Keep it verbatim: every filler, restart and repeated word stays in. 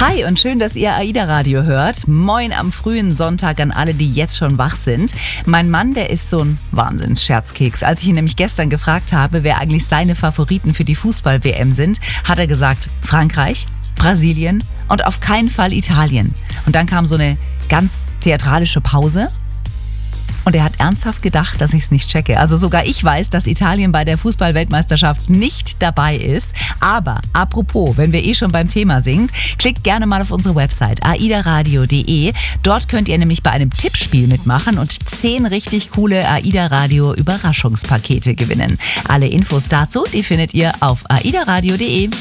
Hi und schön, dass ihr AIDA Radio hört. Moin am frühen Sonntag an alle, die jetzt schon wach sind. Mein Mann, der ist so ein Wahnsinns-Scherzkeks. Als ich ihn nämlich gestern gefragt habe, wer eigentlich seine Favoriten für die Fußball-W M sind, hat er gesagt, Frankreich, Brasilien und auf keinen Fall Italien. Und dann kam so eine ganz theatralische Pause. Und er hat ernsthaft gedacht, dass ich es nicht checke. Also sogar ich weiß, dass Italien bei der Fußball-Weltmeisterschaft nicht dabei ist. Aber apropos, wenn wir eh schon beim Thema sind, klickt gerne mal auf unsere Website aidaradio punkt de. Dort könnt ihr nämlich bei einem Tippspiel mitmachen und zehn richtig coole AIDA Radio Überraschungspakete gewinnen. Alle Infos dazu, die findet ihr auf aidaradio punkt de.